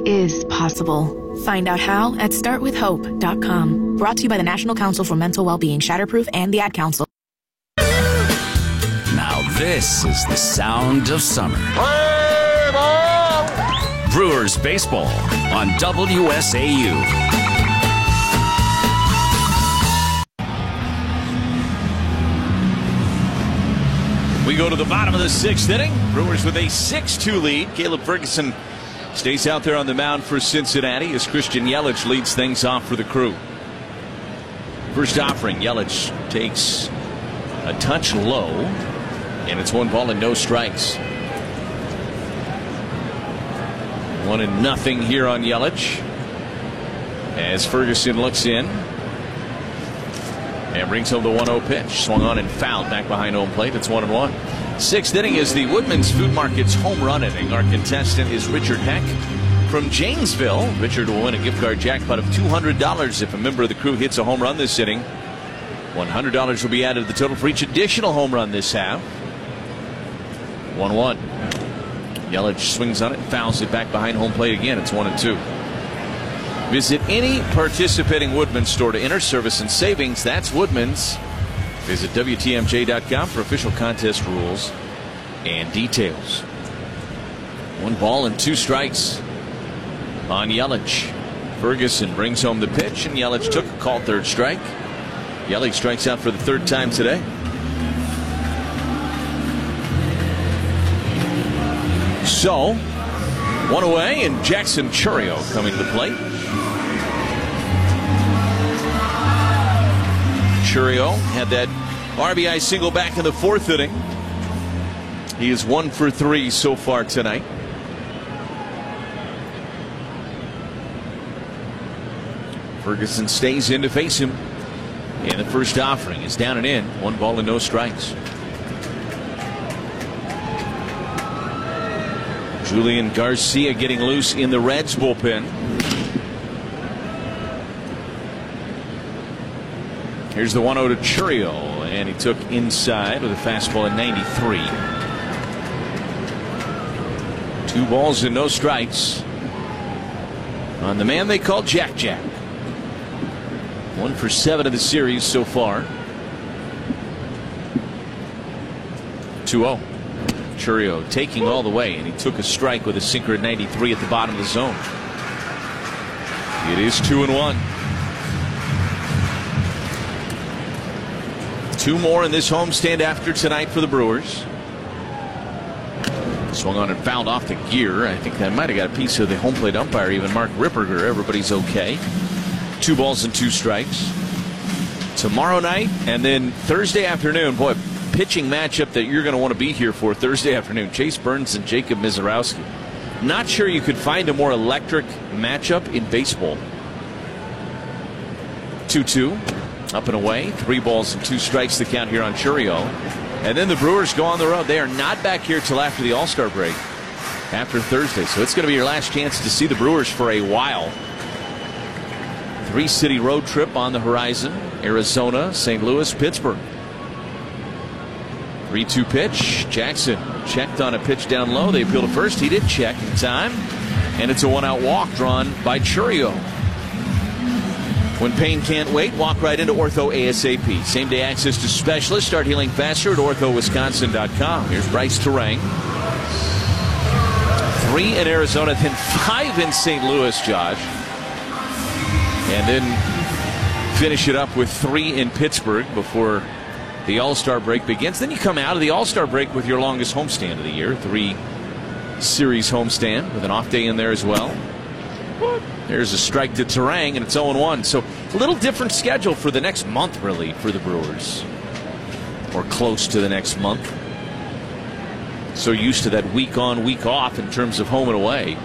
is possible. Find out how at startwithhope.com. Brought to you by the National Council for Mental Wellbeing, Shatterproof, and the Ad Council. Now this is the sound of summer. Brewers baseball on WSAU. We go to the bottom of the sixth inning. Brewers with a 6-2 lead. Caleb Ferguson stays out there on the mound for Cincinnati as Christian Yelich leads things off for the Crew. First offering, Yelich takes a touch low, and it's 1 ball and no strikes. 1-0 here on Yelich as Ferguson looks in and brings home the 1-0 pitch. Swung on and fouled back behind home plate. It's 1-1. Sixth inning is the Woodman's Food Market's home run inning. Our contestant is Richard Heck from Janesville. Richard will win a gift card jackpot of $200 if a member of the Crew hits a home run this inning. $100 will be added to the total for each additional home run this half. 1-1. Yelich swings on it, fouls it back behind home plate again. It's 1-2. Visit any participating Woodman's store to enter service and savings. That's Woodman's. Visit WTMJ.com for official contest rules and details. 1 ball and 2 strikes on Yelich. Ferguson brings home the pitch, and Yelich took a called third strike. Yelich strikes out for the 3rd time today. So, 1 away, and Jackson Chourio coming to the plate. Chourio had that RBI single back in the 4th inning. He is 1 for 3 so far tonight. Ferguson stays in to face him. And the first offering is down and in. 1 ball and no strikes. Julian Garcia getting loose in the Reds bullpen. Here's the 1-0 to Chourio, and he took inside with a fastball at 93. 2 balls and no strikes on the man they call Jack Jack. 1 for 7 of the series so far. 2-0. Chourio taking all the way, and he took a strike with a sinker at 93 at the bottom of the zone. It is 2-1. 2 more in this homestand after tonight for the Brewers. Swung on and fouled off the gear. I think that might have got a piece of the home plate umpire, even Mark Ripperger. Everybody's okay. 2 balls and 2 strikes. Tomorrow night and then Thursday afternoon. Boy, pitching matchup that you're going to want to be here for Thursday afternoon. Chase Burns and Jacob Mizorowski. Not sure you could find a more electric matchup in baseball. 2-2. Up and away. 3 balls and 2 strikes to count here on Chourio. And then the Brewers go on the road. They are not back here till after the All-Star break. After Thursday. So it's going to be your last chance to see the Brewers for a while. 3-city road trip on the horizon. Arizona, St. Louis, Pittsburgh. 3-2 pitch. Jackson checked on a pitch down low. They appeal to first. He did check in time. And it's a 1-out walk drawn by Chourio. When pain can't wait, walk right into Ortho ASAP. Same-day access to specialists. Start healing faster at orthowisconsin.com. Here's Bryce Terang. 3 in Arizona, then 5 in St. Louis, Josh. And then finish it up with 3 in Pittsburgh before the All-Star break begins. Then you come out of the All-Star break with your longest homestand of the year. 3-series homestand with an off day in there as well. There's a strike to Terang, and it's 0-1. So a little different schedule for the next month, really, for the Brewers. Or close to the next month. So used to that week on, week off in terms of home and away.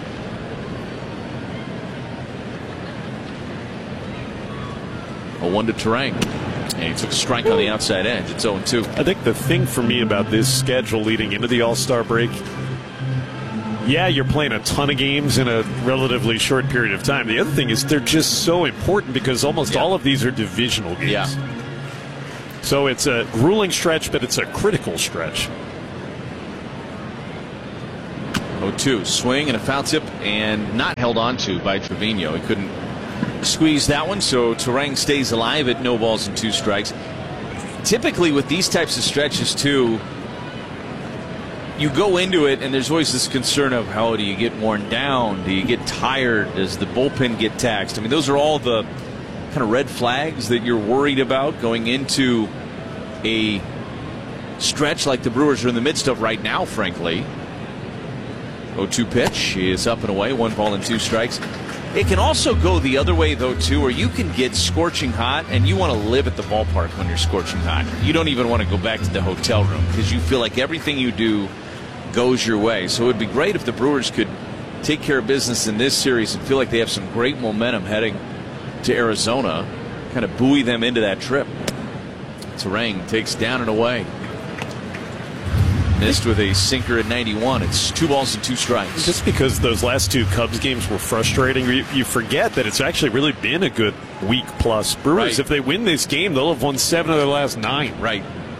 A 1 to Terang. And he took a strike on the outside edge. It's 0-2. I think the thing for me about this schedule leading into the All-Star break, yeah, you're playing a ton of games in a relatively short period of time. The other thing is they're just so important because almost all of these are divisional games. Yeah. So it's a grueling stretch, but it's a critical stretch. 0-2. Swing and a foul tip and not held on to by Trevino. He couldn't squeeze that one, so Turang stays alive at no balls and 2 strikes. Typically with these types of stretches too, you go into it and there's always this concern of how do you get worn down? Do you get tired? Does the bullpen get taxed? I mean, those are all the kind of red flags that you're worried about going into a stretch like the Brewers are in the midst of right now, frankly. 0-2 pitch is up and away, 1 ball and 2 strikes. It can also go the other way, though, too, where you can get scorching hot and you want to live at the ballpark when you're scorching hot. You don't even want to go back to the hotel room because you feel like everything you do goes your way. So it would be great if the Brewers could take care of business in this series and feel like they have some great momentum heading to Arizona, kind of buoy them into that trip. Turang takes down and away. Missed with a sinker at 91. It's 2 balls and 2 strikes. Just because those last 2 Cubs games were frustrating, you forget that it's actually really been a good week plus. Brewers, right. If they win this game, they'll have won 7 of their last 9. Right.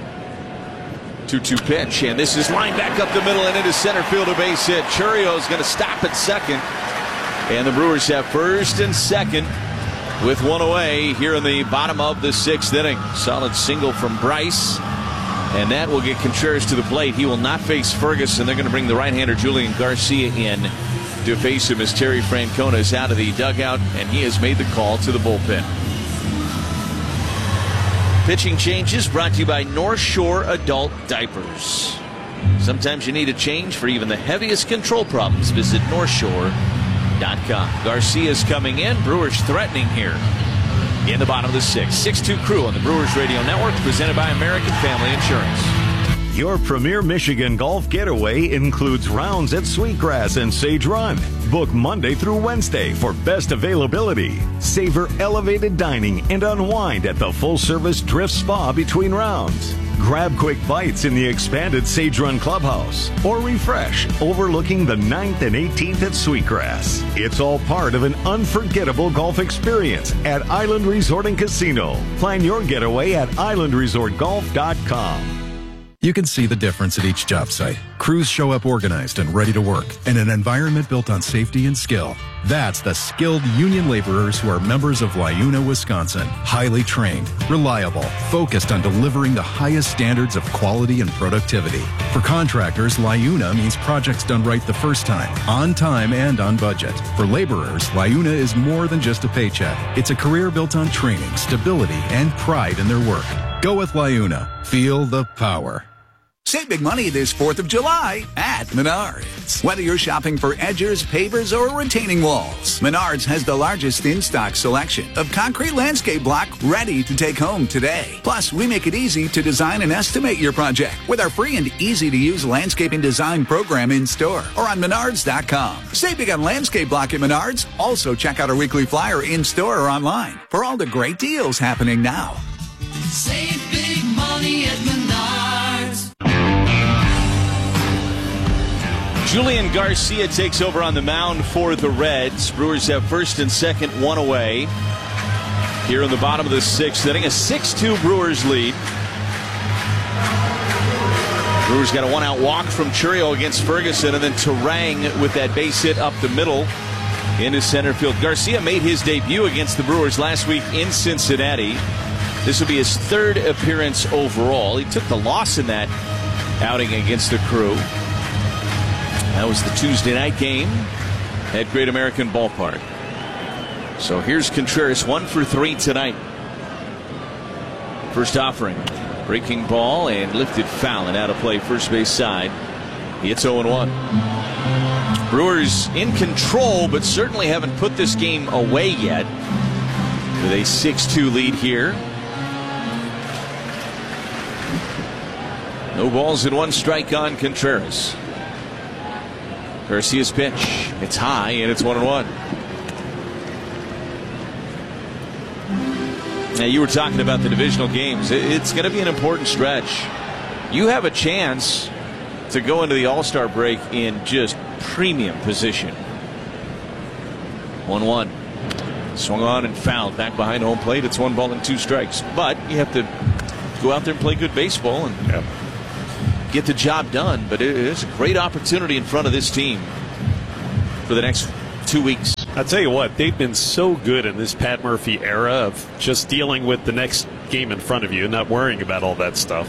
2-2 pitch, and this is lined back up the middle and into center field, a base hit. Churio's going to stop at second, and the Brewers have first and second with 1 away here in the bottom of the 6th inning. Solid single from Bryce, and that will get Contreras to the plate. He will not face Ferguson. They're going to bring the right-hander Julian Garcia in to face him as Terry Francona is out of the dugout, and he has made the call to the bullpen. Pitching changes brought to you by North Shore Adult Diapers. Sometimes you need a change for even the heaviest control problems. Visit NorthShore.com. Garcia's coming in. Brewers threatening here in the bottom of the 6th. 6-2 Crew on the Brewers Radio Network, presented by American Family Insurance. Your premier Michigan golf getaway includes rounds at Sweetgrass and Sage Run. Book Monday through Wednesday for best availability. Savor elevated dining and unwind at the full-service Drift Spa between rounds. Grab quick bites in the expanded Sage Run Clubhouse or refresh overlooking the 9th and 18th at Sweetgrass. It's all part of an unforgettable golf experience at Island Resort and Casino. Plan your getaway at islandresortgolf.com. You can see the difference at each job site. Crews show up organized and ready to work in an environment built on safety and skill. That's the skilled union laborers who are members of LiUNA, Wisconsin. Highly trained, reliable, focused on delivering the highest standards of quality and productivity. For contractors, LiUNA means projects done right the first time, on time and on budget. For laborers, LiUNA is more than just a paycheck. It's a career built on training, stability, and pride in their work. Go with LiUNA. Feel the power. Save big money this 4th of July at Menards. Whether you're shopping for edgers, pavers, or retaining walls, Menards has the largest in-stock selection of concrete landscape block ready to take home today. Plus, we make it easy to design and estimate your project with our free and easy-to-use landscaping design program in-store or on Menards.com. Save big on landscape block at Menards. Also, check out our weekly flyer in-store or online for all the great deals happening now. Save big money at Menards. Julian Garcia takes over on the mound for the Reds. Brewers have first and second, 1 away here in the bottom of the 6th inning. A 6-2 Brewers lead. Brewers got a 1-out walk from Churio against Ferguson, and then Turang with that base hit up the middle into center field. Garcia made his debut against the Brewers last week in Cincinnati. This will be his 3rd appearance overall. He took the loss in that outing against the Crew. That was the Tuesday night game at Great American Ballpark. So here's Contreras, 1 for 3 tonight. First offering, breaking ball and lifted foul and out of play first base side. It's 0-1. Brewers in control, but certainly haven't put this game away yet. With a 6-2 lead here. No balls and 1 strike on Contreras. Garcia's pitch. It's high, and it's 1-1. Now, you were talking about the divisional games. It's going to be an important stretch. You have a chance to go into the All-Star break in just premium position. 1-1. Swung on and fouled. Back behind home plate. It's 1 ball and 2 strikes. But you have to go out there and play good baseball. And get the job done. But it is a great opportunity in front of this team for the next 2 weeks. I'll tell you what, they've been so good in this Pat Murphy era of just dealing with the next game in front of you and not worrying about all that stuff.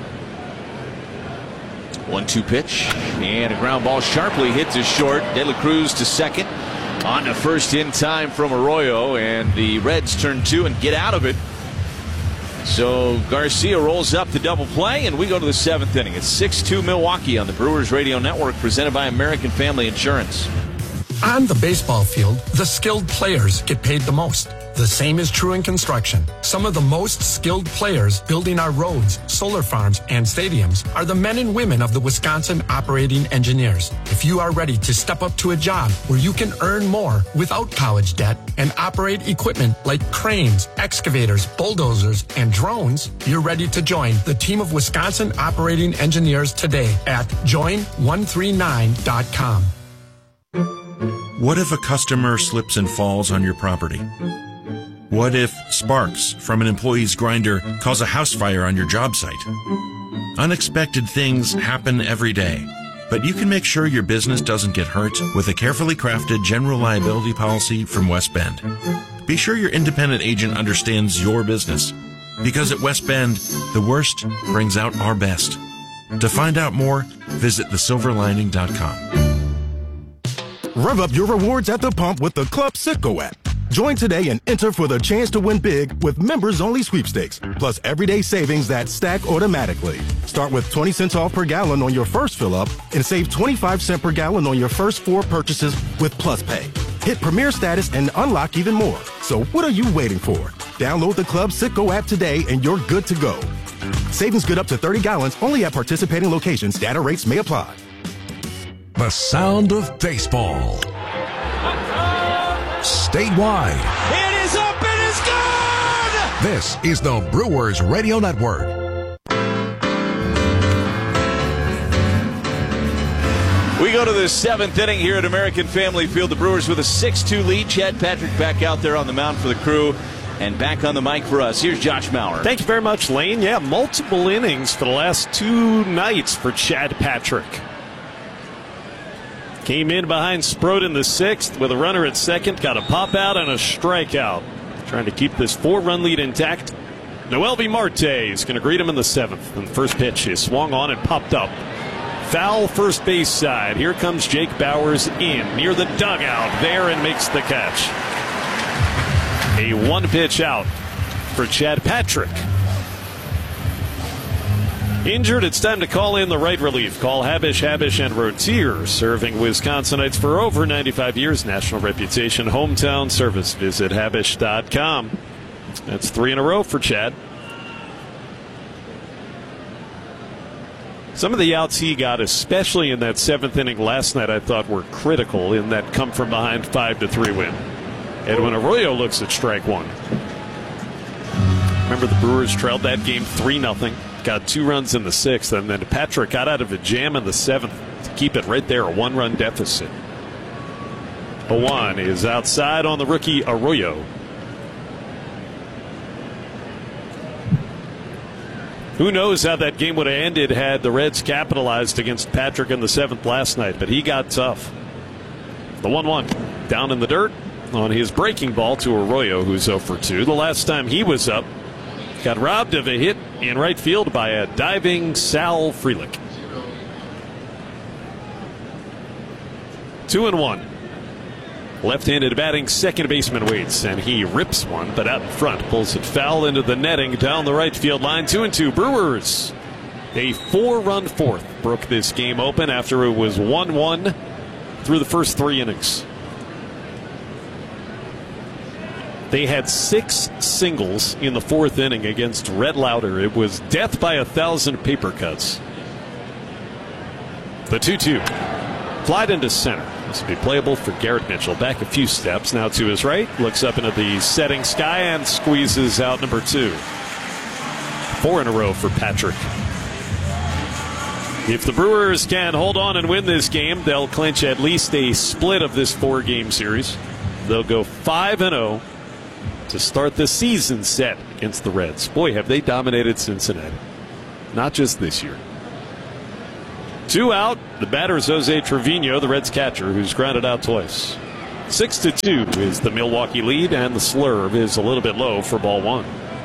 1-2 pitch, and a ground ball sharply hit to short. De La Cruz to second. On to first in time from Arroyo, and the Reds turn 2 and get out of it. So Garcia rolls up the double play, and we go to the 7th inning. It's 6-2 Milwaukee on the Brewers Radio Network, presented by American Family Insurance. On the baseball field, the skilled players get paid the most. The same is true in construction. Some of the most skilled players building our roads, solar farms, and stadiums are the men and women of the Wisconsin Operating Engineers. If you are ready to step up to a job where you can earn more without college debt and operate equipment like cranes, excavators, bulldozers, and drones, you're ready to join the team of Wisconsin Operating Engineers today at join139.com. What if a customer slips and falls on your property? What if sparks from an employee's grinder cause a house fire on your job site? Unexpected things happen every day, but you can make sure your business doesn't get hurt with a carefully crafted general liability policy from West Bend. Be sure your independent agent understands your business, because at West Bend, the worst brings out our best. To find out more, visit thesilverlining.com. Rev up your rewards at the pump with the Club Citgo app. Join today and enter for the chance to win big with members-only sweepstakes, plus everyday savings that stack automatically. Start with 20 cents off per gallon on your first fill-up and save 25 cents per gallon on your first 4 purchases with Plus Pay. Hit Premier status and unlock even more. So what are you waiting for? Download the Club Citgo app today and you're good to go. Savings good up to 30 gallons only at participating locations. Data rates may apply. The sound of baseball. Statewide. It is up, it is good! This is the Brewers Radio Network. We go to the 7th inning here at American Family Field. The Brewers with a 6-2 lead. Chad Patrick back out there on the mound for the Crew. And back on the mic for us, here's Josh Maurer. Thank you very much, Lane. Yeah, multiple innings for the last 2 nights for Chad Patrick. Came in behind Sproat in the 6th with a runner at second. Got a pop out and a strikeout. Trying to keep this 4-run lead intact. Noelvi Marte is going to greet him in the 7th. And the first pitch is swung on and popped up. Foul first base side. Here comes Jake Bauers in near the dugout there and makes the catch. A 1-pitch out for Chad Patrick. Injured, it's time to call in the right relief. Call Habish, and Rotier, serving Wisconsinites for over 95 years. National reputation, hometown service. Visit Habish.com. That's 3 in a row for Chad. Some of the outs he got, especially in that 7th inning last night, I thought were critical in that come from behind 5-3 win. Edwin Arroyo looks at strike 1. Remember, the Brewers trailed that game 3-0. Got 2 runs in the 6th, and then Patrick got out of a jam in the 7th to keep it right there, a 1-run deficit. 0-1 is outside on the rookie Arroyo. Who knows how that game would have ended had the Reds capitalized against Patrick in the 7th last night, but he got tough. The 1-1 down in the dirt on his breaking ball to Arroyo, who's 0 for 2. The last time he was up, got robbed of a hit in right field by a diving Sal Frelick. 2-1. Left-handed batting second baseman waits, and he rips one, but out in front, pulls it foul into the netting down the right field line. 2-2. Brewers. A 4-run 4th broke this game open after it was 1-1 through the first 3 innings. They had 6 singles in the 4th inning against Red Lauder. It was death by 1,000 paper cuts. The 2-2. Flied into center. This will be playable for Garrett Mitchell. Back a few steps now to his right. Looks up into the setting sky and squeezes out number 2. 4 in a row for Patrick. If the Brewers can hold on and win this game, they'll clinch at least a split of this 4-game series. They'll go 5-0. to start the season set against the Reds. Boy, have they dominated Cincinnati. Not just this year. 2 out. The batter is Jose Trevino, the Reds catcher, who's grounded out twice. 6-2 is the Milwaukee lead, and the slurve is a little bit low for ball one.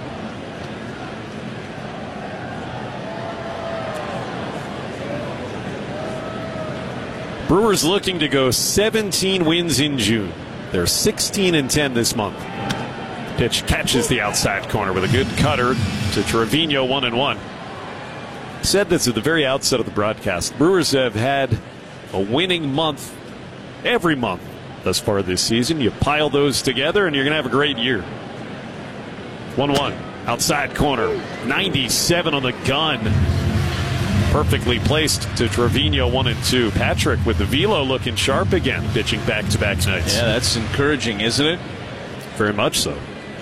Brewers looking to go 17 wins in June. They're 16-10 this month. Pitch catches the outside corner with a good cutter to Trevino, 1-1. Said this at the very outset of the broadcast. Brewers have had a winning month every month thus far this season. You pile those together and you're going to have a great year. 1-1 outside corner, 97 on the gun. Perfectly placed to Trevino, 1-2. Patrick with the velo looking sharp again, pitching back-to-back nights. Yeah, that's encouraging, isn't it? Very much so.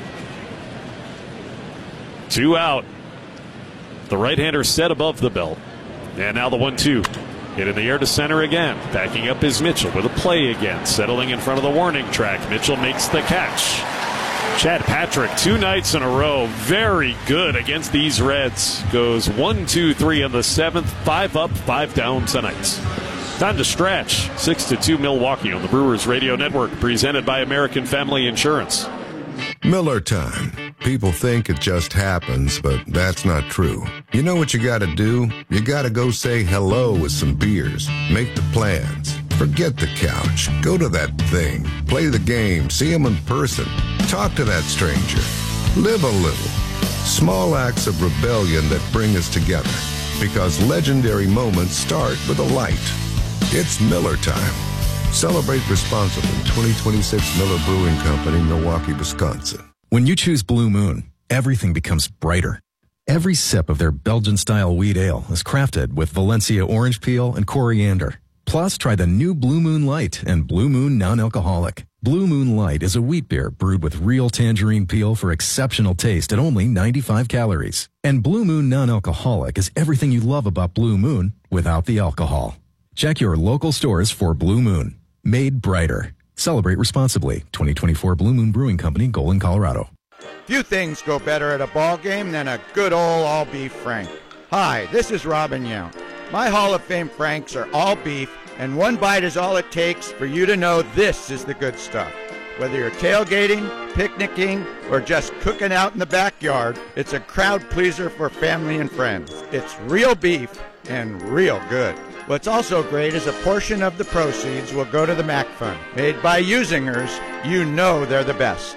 2 out. The right-hander set above the belt. And now the 1-2. Hit in the air to center again. Backing up is Mitchell with a play again. Settling in front of the warning track. Mitchell makes the catch. Chad Patrick, 2 nights in a row, very good against these Reds. Goes 1-2-3 in the 7th, 5 up, 5 down tonight. Time to stretch. 6-2 Milwaukee on the Brewers Radio Network, presented by American Family Insurance. Miller time. People think it just happens, but that's not true. You know what you gotta do? You gotta go say hello with some beers. Make the plans. Forget the couch. Go to that thing. Play the game. See them in person. Talk to that stranger. Live a little. Small acts of rebellion that bring us together. Because legendary moments start with a light. It's Miller time. Celebrate responsibly. 2026 Miller Brewing Company, Milwaukee, Wisconsin. When you choose Blue Moon, everything becomes brighter. Every sip of their Belgian-style wheat ale is crafted with Valencia orange peel and coriander. Plus, try the new Blue Moon Light and Blue Moon Non-Alcoholic. Blue Moon Light is a wheat beer brewed with real tangerine peel for exceptional taste at only 95 calories. And Blue Moon Non-Alcoholic is everything you love about Blue Moon without the alcohol. Check your local stores for Blue Moon. Made brighter. Celebrate responsibly. 2024 Blue Moon Brewing Company, Golden, Colorado. Few things go better at a ball game than a good old all-beef Frank. Hi, this is Robin Yount. My Hall of Fame Franks are all beef, and one bite is all it takes for you to know this is the good stuff. Whether you're tailgating, picnicking, or just cooking out in the backyard, it's a crowd pleaser for family and friends. It's real beef and real good. What's also great is a portion of the proceeds will go to the MAC Fund. Made by Usingers, you know they're the best.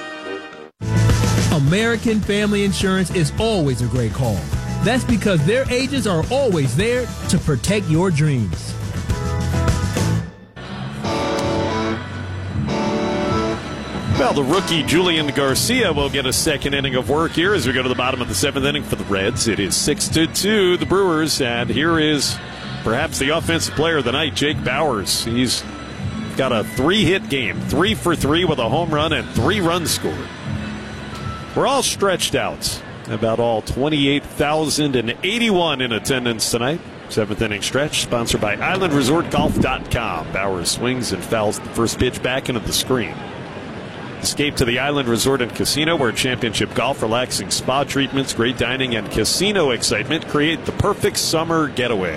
American Family Insurance is always a great call. That's because their agents are always there to protect your dreams. Well, the rookie Julian Garcia will get a second inning of work here as we go to the bottom of the 7th inning for the Reds. It is 6-2, the Brewers, and here is perhaps the offensive player of the night, Jake Bauers. He's got a 3-hit game, 3 for 3 with a home run and 3 runs scored. We're all stretched out. About all 28,081 in attendance tonight. 7th inning stretch, sponsored by IslandResortGolf.com. Bauers swings and fouls the first pitch back into the screen. Escape to the Island Resort and Casino, where championship golf, relaxing spa treatments, great dining, and casino excitement create the perfect summer getaway.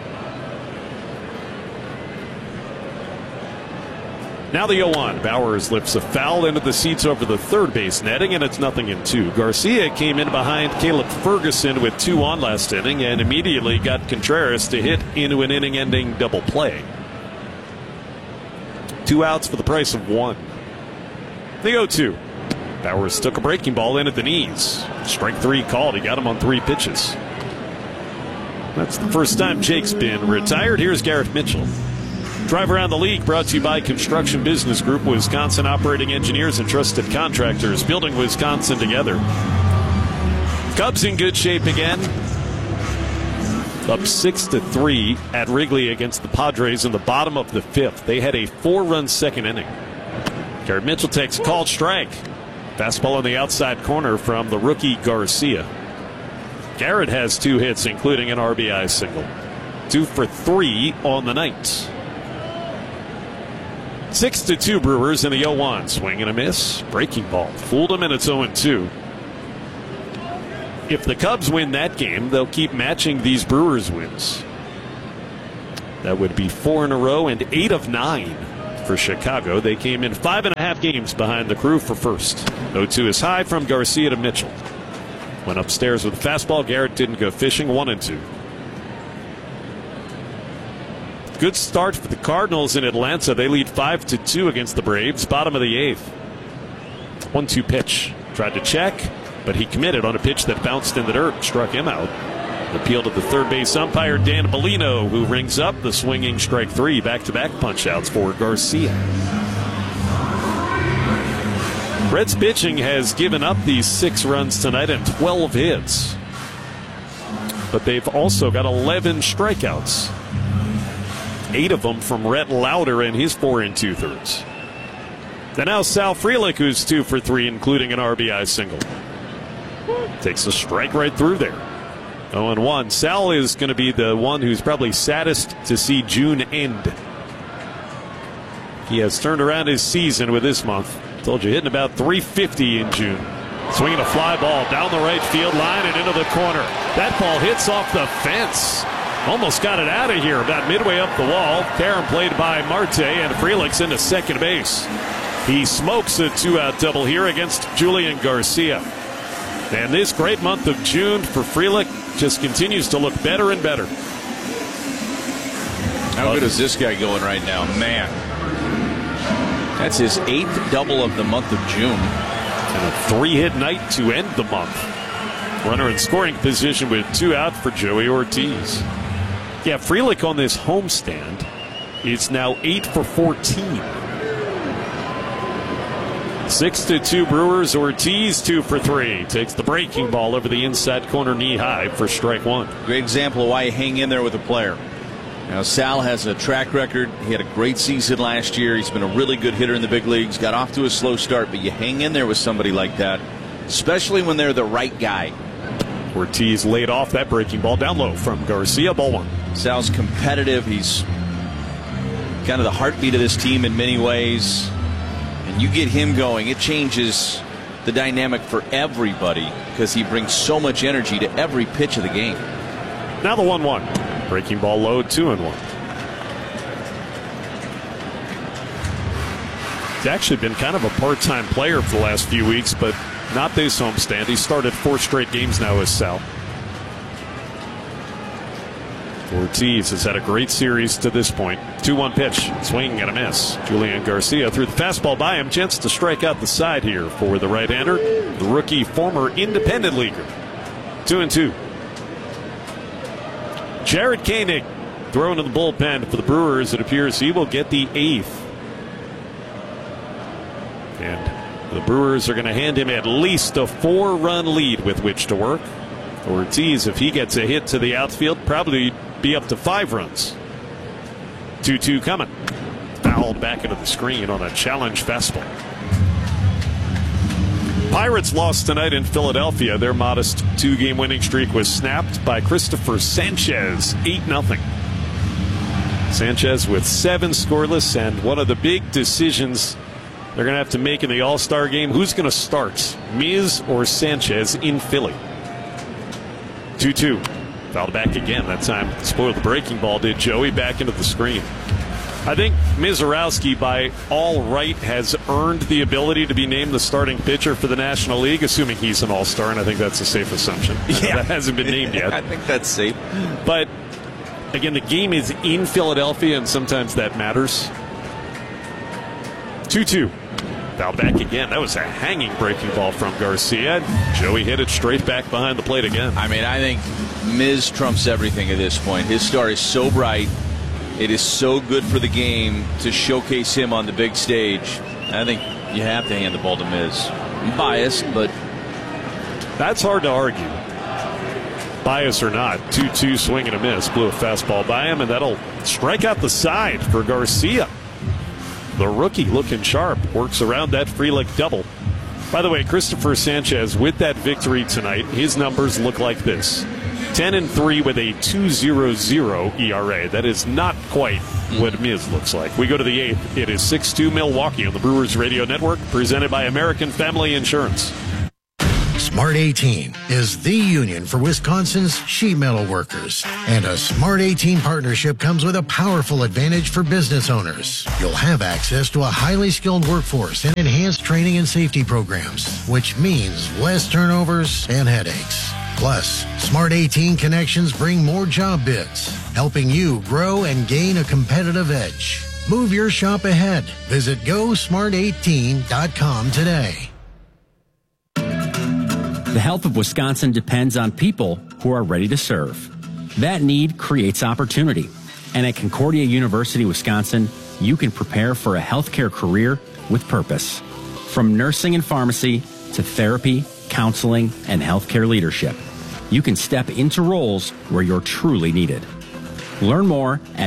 Now the 0-1. Bauers lifts a foul into the seats over the third base netting, and it's 0-2. Garcia came in behind Caleb Ferguson with 2 on last inning and immediately got Contreras to hit into an inning-ending double play. 2 outs for the price of 1. The 0-2. Bauers took a breaking ball in at the knees. Strike 3 called. He got him on 3 pitches. That's the first time Jake's been retired. Here's Garrett Mitchell. Drive Around the League brought to you by Construction Business Group, Wisconsin operating engineers and trusted contractors, building Wisconsin together. Cubs in good shape again. Up 6-3 at Wrigley against the Padres in the bottom of the 5th. They had a 4-run second inning. Garrett Mitchell takes a called strike. Fastball on the outside corner from the rookie Garcia. Garrett has 2 hits, including an RBI single. 2 for 3 on the night. 6-2 Brewers in the 0-1. Swing and a miss. Breaking ball. Fooled him, and it's 0-2. If the Cubs win that game, they'll keep matching these Brewers wins. That would be 4 in a row and 8 of 9 for Chicago. They came in 5.5 games behind the Crew for first. 0-2 is high from Garcia to Mitchell. Went upstairs with a fastball. Garrett didn't go fishing. 1-2. Good start for the Cardinals in Atlanta. They lead 5-2 against the Braves. Bottom of the 8th. 1-2 pitch. Tried to check, but he committed on a pitch that bounced in the dirt. Struck him out. Appeal to the third base umpire, Dan Bellino, who rings up the swinging strike 3. Back-to-back punch-outs for Garcia. Reds pitching has given up these 6 runs tonight and 12 hits. But they've also got 11 strikeouts. 8 of them from Rhett Lauder in his 4 2/3. And now Sal Frelick, who's 2 for 3, including an RBI single. Takes a strike right through there. 0-1. Sal is going to be the one who's probably saddest to see June end. He has turned around his season with this month. Told you, hitting about 350 in June. Swinging a fly ball down the right field line and into the corner. That ball hits off the fence. Almost got it out of here about midway up the wall. Karen played by Marte, and Frelick's into second base. He smokes a 2-out double here against Julian Garcia. And this great month of June for Frelick just continues to look better and better. How good is this guy going right now? Man. That's his 8th double of the month of June. And a 3-hit night to end the month. Runner in scoring position with 2 out for Joey Ortiz. Yeah, Frelick on this homestand is now 8 for 14. 6-2 Brewers. Ortiz 2 for 3. Takes the breaking ball over the inside corner knee high for strike 1. Great example of why you hang in there with a player. Now, Sal has a track record. He had a great season last year. He's been a really good hitter in the big leagues. Got off to a slow start, but you hang in there with somebody like that, especially when they're the right guy. Ortiz laid off that breaking ball down low from Garcia. Ball 1. Sal's competitive. He's kind of the heartbeat of this team in many ways. And you get him going, it changes the dynamic for everybody because he brings so much energy to every pitch of the game. Now the 1-1. Breaking ball low, 2-1. He's actually been kind of a part-time player for the last few weeks, but not this homestand. He started 4 straight games now as Sal. Ortiz has had a great series to this point. 2-1 pitch. Swing and a miss. Julian Garcia threw the fastball by him. Chance to strike out the side here for the right-hander. The rookie, former independent leaguer. 2-2. Jared Koenig thrown in the bullpen for the Brewers. It appears he will get the 8th. And the Brewers are going to hand him at least a 4-run lead with which to work. Ortiz, if he gets a hit to the outfield, probably be up to 5 runs. 2-2 coming. Fouled back into the screen on a challenge fastball. Pirates lost tonight in Philadelphia. Their modest 2-game winning streak was snapped by Christopher Sanchez. 8-0. Sanchez with 7 scoreless, and one of the big decisions they're going to have to make in the All-Star game, who's going to start, Miz or Sanchez in Philly? 2-2. Fouled back again. That time spoiled the breaking ball, did Joey. Back into the screen. I think Mizorowski, by all right, has earned the ability to be named the starting pitcher for the National League, assuming he's an all-star, and I think that's a safe assumption. Yeah. That hasn't been named yet. I think that's safe. But, again, the game is in Philadelphia, and sometimes that matters. 2-2. Fouled back again. That was a hanging breaking ball from Garcia. Joey hit it straight back behind the plate again. I mean, I think Miz trumps everything at this point. His star is so bright. It is so good for the game to showcase him on the big stage. I think you have to hand the ball to Miz. I'm biased, but that's hard to argue. Bias or not, 2-2 swing and a miss. Blew a fastball by him, and that'll strike out the side for Garcia. The rookie looking sharp, works around that Frelick double. By the way, Christopher Sanchez, with that victory tonight, his numbers look like this. 10-3 with a 2.00 ERA. That is not quite what Miz looks like. We go to the 8th. It is 6-2 Milwaukee on the Brewers Radio Network, presented by American Family Insurance. Smart 18 is the union for Wisconsin's sheet metal workers. And a Smart 18 partnership comes with a powerful advantage for business owners. You'll have access to a highly skilled workforce and enhanced training and safety programs, which means less turnovers and headaches. Plus, Smart 18 connections bring more job bids, helping you grow and gain a competitive edge. Move your shop ahead. Visit GoSmart18.com today. The health of Wisconsin depends on people who are ready to serve. That need creates opportunity. And at Concordia University, Wisconsin, you can prepare for a healthcare career with purpose. From nursing and pharmacy to therapy, counseling, and healthcare leadership, you can step into roles where you're truly needed. Learn more at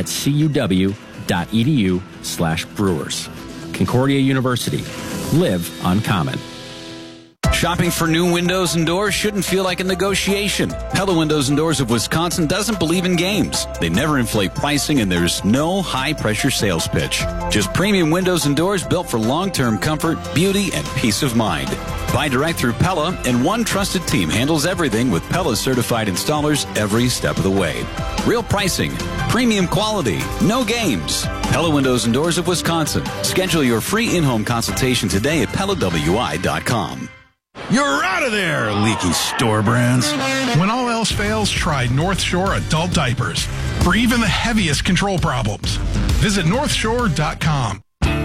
cuw.edu/brewers. Concordia University. Live uncommon. Shopping for new windows and doors shouldn't feel like a negotiation. Pella Windows and Doors of Wisconsin doesn't believe in games. They never inflate pricing, and there's no high-pressure sales pitch. Just premium windows and doors built for long-term comfort, beauty, and peace of mind. Buy direct through Pella, and one trusted team handles everything with Pella's certified installers every step of the way. Real pricing, premium quality, no games. Pella Windows and Doors of Wisconsin. Schedule your free in-home consultation today at PellaWI.com. You're out of there, leaky store brands. When all else fails, try North Shore Adult Diapers for even the heaviest control problems. Visit NorthShore.com.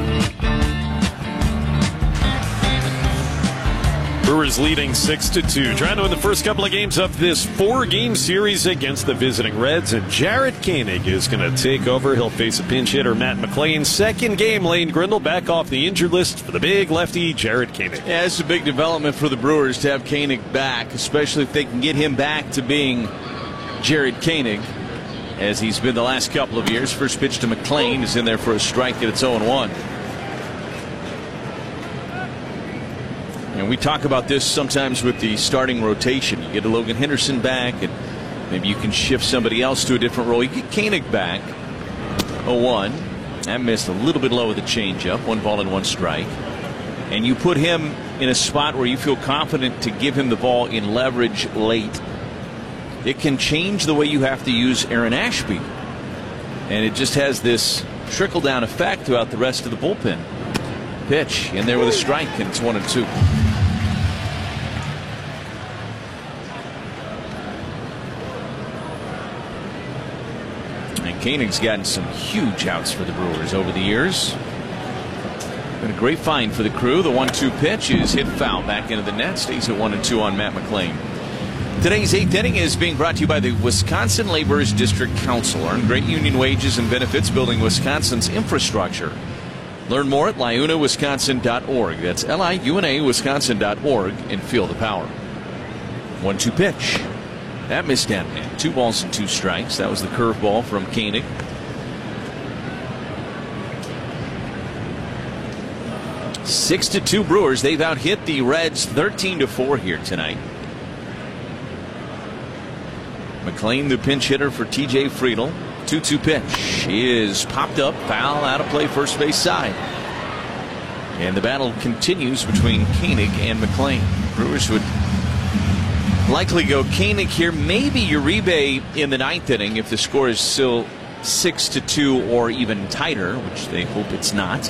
Brewers leading 6-2, trying to win the first couple of games of this 4-game series against the visiting Reds, and Jarrett Koenig is going to take over. He'll face a pinch hitter, Matt McLain. Second game, Lane Grindle back off the injured list for the big lefty, Jarrett Koenig. Yeah, it's a big development for the Brewers to have Koenig back, especially if they can get him back to being Jarrett Koenig, as he's been the last couple of years. First pitch to McLain is in there for a strike, and it's 0-1. And we talk about this sometimes with the starting rotation. You get a Logan Henderson back, and maybe you can shift somebody else to a different role. You get Koenig back, 0-1. That missed a little bit low with the changeup, 1 ball and 1 strike. And you put him in a spot where you feel confident to give him the ball in leverage late. It can change the way you have to use Aaron Ashby. And it just has this trickle-down effect throughout the rest of the bullpen. Pitch in there with a strike, and it's 1-2. And Koenig's gotten some huge outs for the Brewers over the years. Been a great find for the crew. The 1-2 pitch is hit foul back into the net. Stays at 1-2 on Matt McLain. Today's 8th inning is being brought to you by the Wisconsin Laborers District Council. Earn great union wages and benefits building Wisconsin's infrastructure. Learn more at liunawisconsin.org. That's liunawisconsin.org, and feel the power. 1-2 pitch. That missed down in. 2 balls and 2 strikes. That was the curveball from Koenig. Six to 2 Brewers. They've out-hit the Reds 13-4 here tonight. McLain, the pinch hitter for TJ Friedl. 2-2 pitch is popped up, foul, out of play, first base side. And the battle continues between Koenig and McLain. Brewers would likely go Koenig here, maybe Uribe in the 9th inning if the score is still 6-2 or even tighter, which they hope it's not.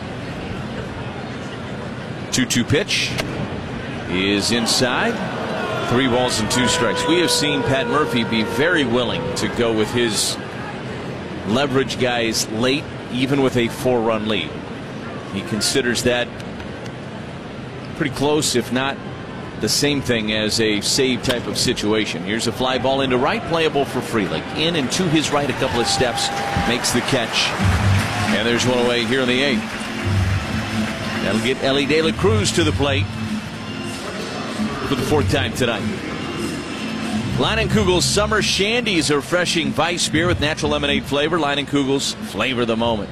2-2 pitch is inside. 3 balls and 2 strikes. We have seen Pat Murphy be very willing to go with his leverage guys late, even with a 4-run lead. He considers that pretty close, if not the same thing as a save type of situation. Here's a fly ball into right, playable for Frelick. In and to his right a couple of steps, makes the catch. And there's one away here in the 8th. That'll get Elly De La Cruz to the plate for the 4th time tonight. Leinenkugel's Summer Shandy is a refreshing Weiss beer with natural lemonade flavor. Leinenkugel's, flavor the moment.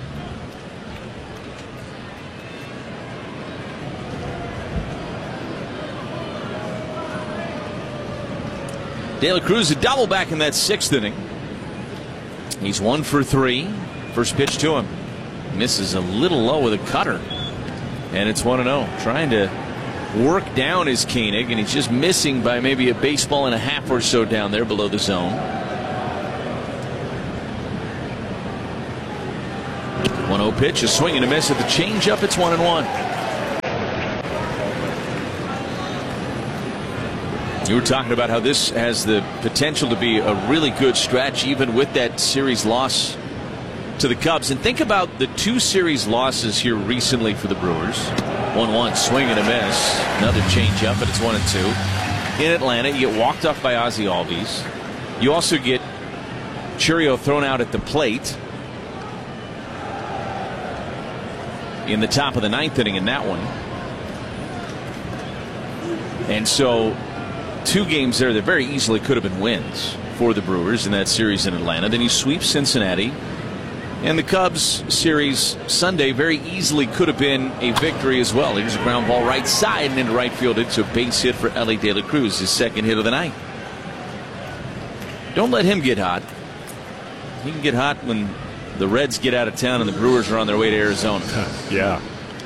De La Cruz a double back in that 6th inning. He's 1 for 3. First pitch to him. Misses a little low with a cutter. And it's 1-0. Trying to work down is Koenig, and he's just missing by maybe a baseball and a half or so down there below the zone. 1-0 pitch, a swing and a miss at the changeup. It's 1-1. You were talking about how this has the potential to be a really good stretch, even with that series loss to the Cubs. And think about the 2 series losses here recently for the Brewers. 1-1, swing and a miss. Another changeup, but it's 1-2. In Atlanta, you get walked off by Ozzie Albies. You also get Chourio thrown out at the plate in the top of the 9th inning in that one. And so 2 games there that very easily could have been wins for the Brewers in that series in Atlanta. Then you sweep Cincinnati. And the Cubs series Sunday very easily could have been a victory as well. Here's a ground ball right side and into right field. It's a base hit for Elly De La Cruz, his 2nd hit of the night. Don't let him get hot. He can get hot when the Reds get out of town and the Brewers are on their way to Arizona. Yeah.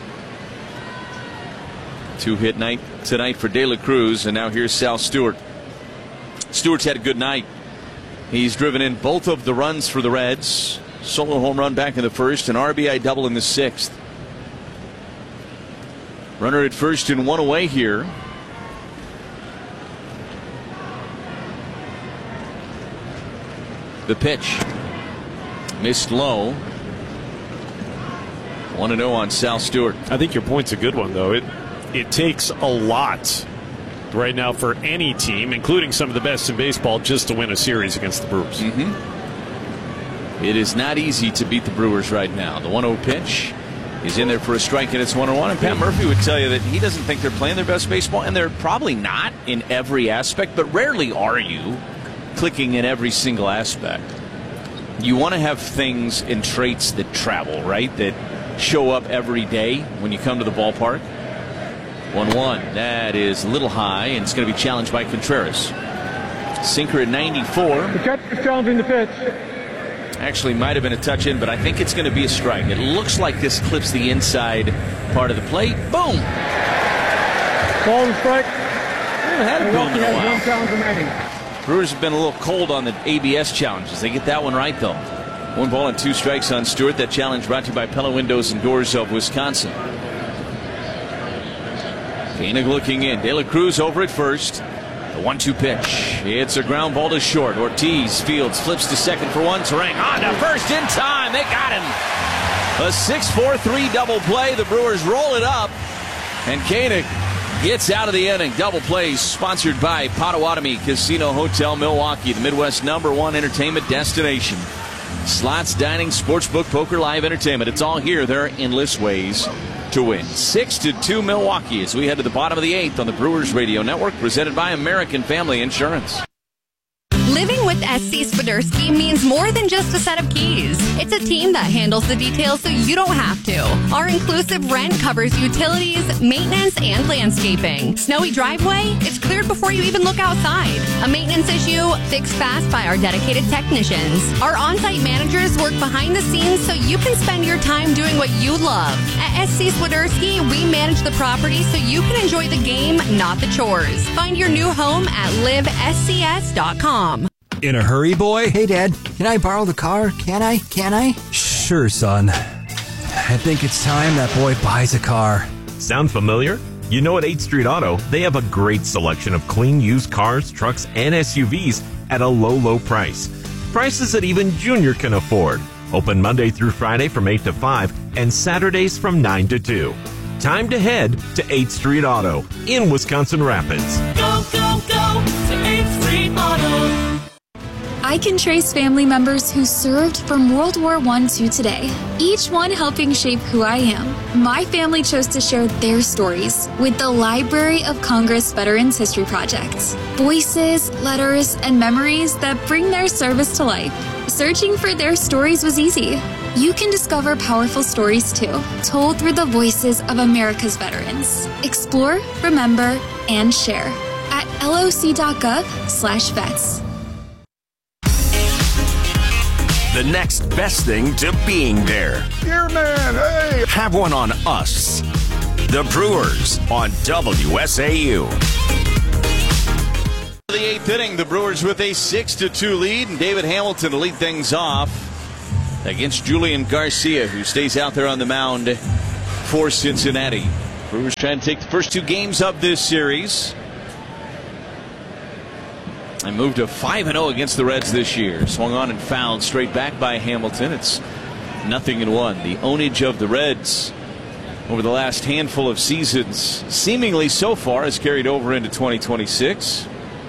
2-hit night tonight for De La Cruz, and now here's Sal Stewart. Stewart's had a good night. He's driven in both of the runs for the Reds. Solo home run back in the 1st, an RBI double in the 6th. Runner at first and 1 away here. The pitch. Missed low. 1-0 on Sal Stewart. I think your point's a good one, though. It takes a lot right now for any team, including some of the best in baseball, just to win a series against the Brewers. It is not easy to beat the Brewers right now. The 1-0 pitch is in there for a strike, and it's 1-1. And Pat Murphy would tell you that he doesn't think they're playing their best baseball, and they're probably not in every aspect, but rarely are you clicking in every single aspect. You want to have things and traits that travel, right? That show up every day when you come to the ballpark. 1-1. That is a little high, and it's going to be challenged by Contreras. Sinker at 94. The catcher's challenging the pitch. Actually might have been a touch in, but I think it's going to be a strike. It looks like this clips the inside part of the plate. Boom! Ball and strike. Had a boom in a while. 1 challenge remaining. Brewers have been a little cold on the ABS challenges. They get that one right, though. 1 ball and 2 strikes on Stewart. That challenge brought to you by Pella Windows and Doors of Wisconsin. Koenig looking in. De La Cruz over at first. The 1-2 pitch. It's a ground ball to short. Ortiz fields, flips to second for 1. Turang on to first in time. They got him. A 6-4-3 double play. The Brewers roll it up, and Koenig gets out of the inning. Double plays sponsored by Potawatomi Casino Hotel Milwaukee, the Midwest #1 entertainment destination. Slots, dining, sportsbook, poker, live entertainment. It's all here. There are endless ways to win. 6-2 Milwaukee as we head to the bottom of the 8th on the Brewers Radio Network, presented by American Family Insurance. Living with SC Swiderski means more than just a set of keys. It's a team that handles the details so you don't have to. Our inclusive rent covers utilities, maintenance, and landscaping. Snowy driveway? It's cleared before you even look outside. A maintenance issue? Fixed fast by our dedicated technicians. Our on-site managers work behind the scenes so you can spend your time doing what you love. At SC Swiderski, we manage the property so you can enjoy the game, not the chores. Find your new home at livescs.com. In a hurry, boy? Hey, Dad, can I borrow the car? Can I? Sure, son. I think it's time that boy buys a car. Sound familiar? You know, at 8th Street Auto, they have a great selection of clean used cars, trucks, and SUVs at a low price. Prices that even Junior can afford. Open Monday through Friday from 8 to 5 and Saturdays from 9 to 2. Time to head to 8th Street Auto in Wisconsin Rapids. Go, go, go to 8th Street Auto. I can trace family members who served from World War I to today, each one helping shape who I am. My family chose to share their stories with the Library of Congress Veterans History Project. Voices, letters, and memories that bring their service to life. Searching for their stories was easy. You can discover powerful stories too, told through the voices of America's veterans. Explore, remember, and share at loc.gov/vets. The next best thing to being there. Dear man, hey! Have one on us. The Brewers on WSAU. The 8th inning, the Brewers with a 6-2 lead, and David Hamilton to lead things off against Julian Garcia, who stays out there on the mound for Cincinnati. Brewers trying to take the first 2 games of this series and moved to 5-0 against the Reds this year. Swung on and fouled straight back by Hamilton. It's 0-1. The ownage of the Reds over the last handful of seasons, seemingly so far, has carried over into 2026.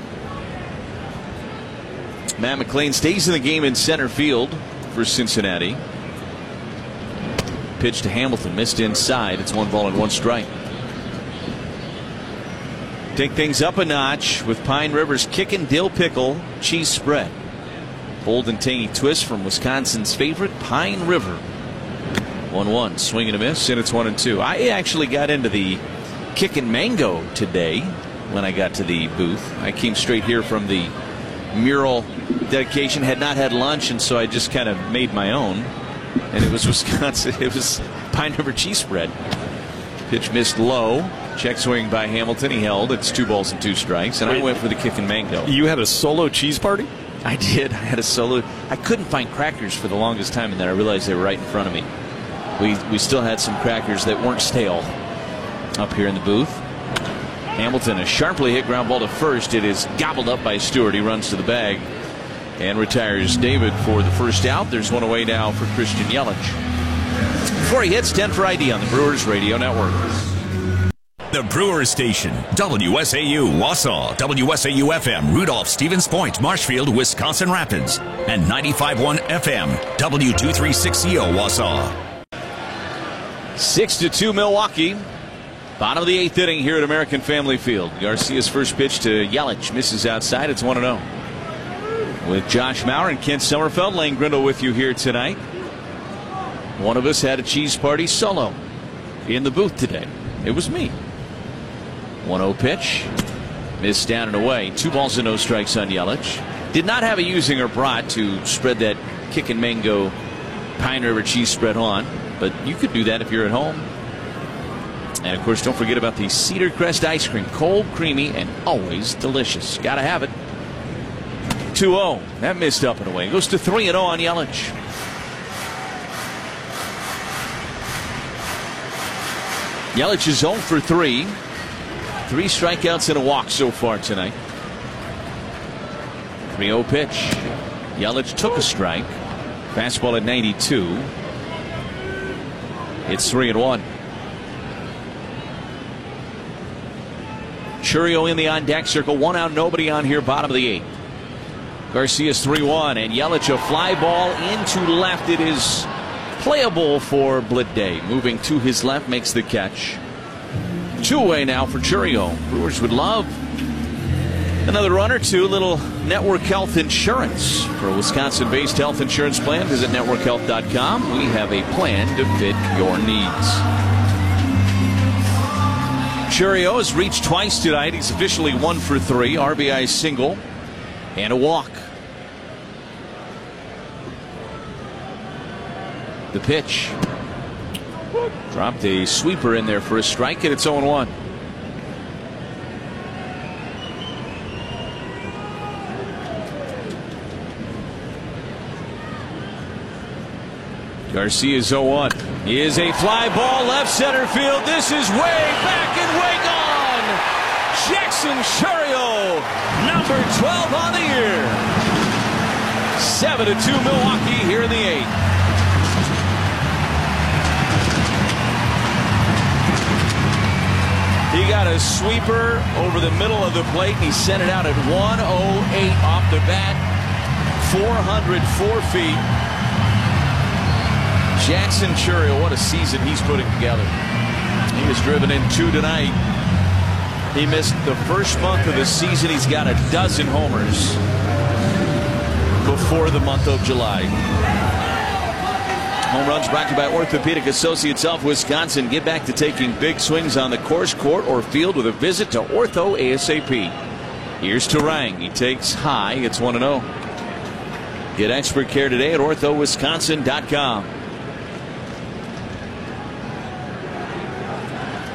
Matt McLain stays in the game in center field for Cincinnati. Pitch to Hamilton, missed inside. It's 1 ball and 1 strike. Take things up a notch with Pine River's Kickin' Dill Pickle cheese spread. Bold and tangy twist from Wisconsin's favorite, Pine River. 1-1, swing and a miss, and it's 1-2. I actually got into the Kickin' Mango today when I got to the booth. I came straight here from the mural dedication, had not had lunch, and so I just kind of made my own. And it was Wisconsin. It was Pine River cheese spread. Pitch missed low. Check swing by Hamilton. He held. It's 2 balls and 2 strikes. And I went for the Kickin' Mango. You had a solo cheese party? I did. I had a solo. I couldn't find crackers for the longest time, and then I realized they were right in front of me. We still had some crackers that weren't stale up here in the booth. Hamilton, a sharply hit ground ball to first. It is gobbled up by Stewart. He runs to the bag and retires David for the first out. There's one away now for Christian Yelich. Before he hits, 10 for ID on the Brewers Radio Network. The Brewers Station, WSAU Wausau, WSAU FM Rudolph Stevens Point, Marshfield, Wisconsin Rapids, and 95.1 FM W236CO Wausau. 6-2 Milwaukee. Bottom of the 8th inning here at American Family Field. Garcia's first pitch to Yelich misses outside. It's 1-0. With Josh Maurer and Kent Sommerfeld, Lane Grindle with you here tonight. One of us had a cheese party solo in the booth today. It was me. 1-0 pitch. Missed down and away. 2 balls and no strikes on Yelich. Did not have a using or brat to spread that Kickin' Mango Pine River cheese spread on, but you could do that if you're at home. And of course, don't forget about the Cedar Crest ice cream. Cold, creamy, and always delicious. Gotta have it. 2-0. That missed up and away. Goes to 3-0 on Yelich. Yelich is 0 for 3. 3 strikeouts and a walk so far tonight. 3-0 pitch. Yelich took a strike. Fastball at 92. It's 3-1. Churio in the on deck circle. 1 out, nobody on here. Bottom of the 8th. Garcia's 3-1, and Yelich a fly ball into left. It is playable for Blitday. Moving to his left, makes the catch. 2 away now for Churio. Brewers would love another run or 2. Little Network Health Insurance. For a Wisconsin-based health insurance plan, visit networkhealth.com. We have a plan to fit your needs. Churio has reached twice tonight. He's officially 1 for 3. RBI single and a walk. The pitch. Dropped a sweeper in there for a strike, and it's 0-1. Garcia's 0-1. Is a fly ball left center field. This is way back and way gone. Jackson Churio, number 12 on the year. 7-2 Milwaukee here in the 8th. He got a sweeper over the middle of the plate, and he sent it out at 108 off the bat. 404 feet. Jackson Churio, what a season he's putting together. He has driven in 2 tonight. He missed the first month of the season. He's got a dozen homers before the month of July. Home runs brought to you by Orthopedic Associates of Wisconsin. Get back to taking big swings on the course, court, or field with a visit to Ortho ASAP. Here's Turang. He takes high. It's 1-0. Get expert care today at orthowisconsin.com.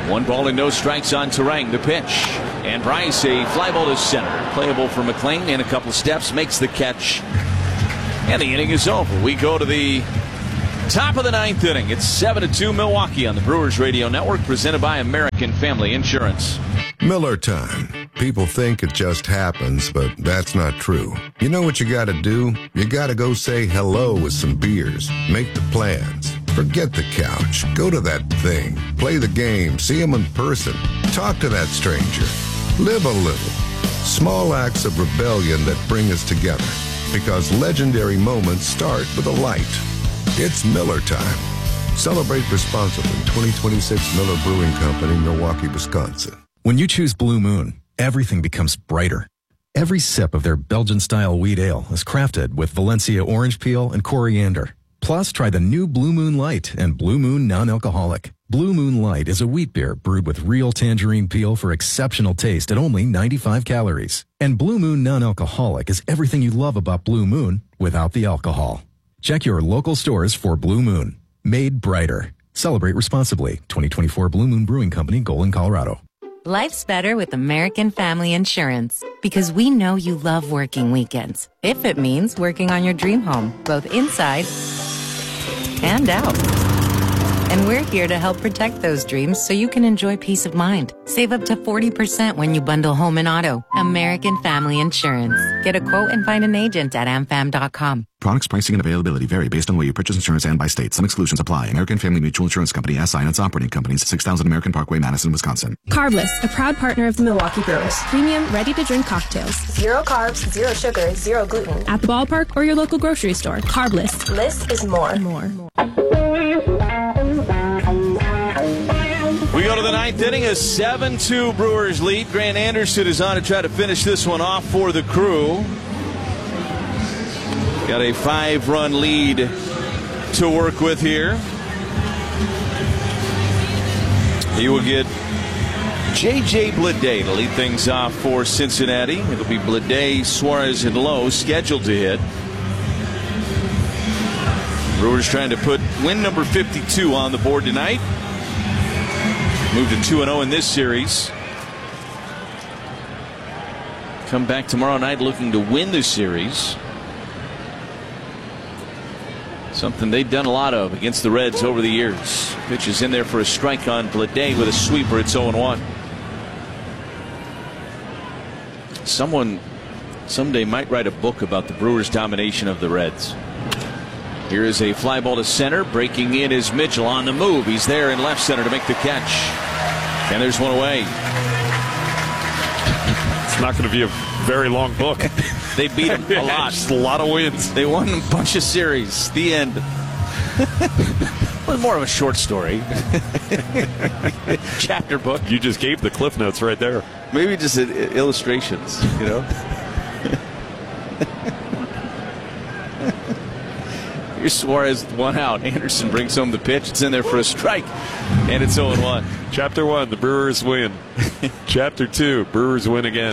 1 ball and no strikes on Turang. The pitch. And Bryce, a fly ball to center. Playable for McLean in a couple steps. Makes the catch. And the inning is over. We go to the top of the 9th inning. It's 7-2 Milwaukee on the Brewers Radio Network, presented by American Family Insurance. Miller time. People think it just happens, but that's not true. You know what you gotta do? You gotta go say hello with some beers. Make the plans. Forget the couch. Go to that thing. Play the game. See them in person. Talk to that stranger. Live a little. Small acts of rebellion that bring us together. Because legendary moments start with a light. It's Miller time. Celebrate responsibly. 2026 Miller Brewing Company, Milwaukee, Wisconsin. When you choose Blue Moon, everything becomes brighter. Every sip of their Belgian-style wheat ale is crafted with Valencia orange peel and coriander. Plus, try the new Blue Moon Light and Blue Moon Non-Alcoholic. Blue Moon Light is a wheat beer brewed with real tangerine peel for exceptional taste at only 95 calories. And Blue Moon Non-Alcoholic is everything you love about Blue Moon without the alcohol. Check your local stores for Blue Moon. Made brighter. Celebrate responsibly. 2024 Blue Moon Brewing Company, Golden, Colorado. Life's better with American Family Insurance because we know you love working weekends. If it means working on your dream home, both inside and out. And we're here to help protect those dreams so you can enjoy peace of mind. Save up to 40% when you bundle home and auto. American Family Insurance. Get a quote and find an agent at amfam.com. Products, pricing, and availability vary based on where you purchase insurance and by state. Some exclusions apply. American Family Mutual Insurance Company, SI, and its operating companies, 6000 American Parkway, Madison, Wisconsin. Carbless, a proud partner of the Milwaukee Brewers. Premium, ready-to-drink cocktails. 0 carbs, 0 sugar, 0 gluten. At the ballpark or your local grocery store. Carbless. Less is more. We go to the 9th inning, a 7-2 Brewers lead. Grant Anderson is on to try to finish this one off for the Crew. Got a 5-run lead to work with here. He will get J.J. Bleday to lead things off for Cincinnati. It'll be Bleday, Suarez, and Lowe scheduled to hit. Brewers trying to put win number 52 on the board tonight. Move to 2-0 in this series. Come back tomorrow night looking to win the series. Something they've done a lot of against the Reds over the years. Pitch is in there for a strike on Bleday with a sweeper. It's 0-1. Someone someday might write a book about the Brewers' domination of the Reds. Here is a fly ball to center. Breaking in is Mitchell on the move. He's there in left center to make the catch. And there's one away. It's not going to be a very long book. They beat him a lot. Just a lot of wins. They won a bunch of series. The end. Well, more of a short story. Chapter book. You just gave the Cliff Notes right there. Maybe just illustrations, you know. Here's Suarez, one out. Anderson brings home the pitch. It's in there for a strike. And it's 0-1. Chapter 1, the Brewers win. Chapter 2, Brewers win again.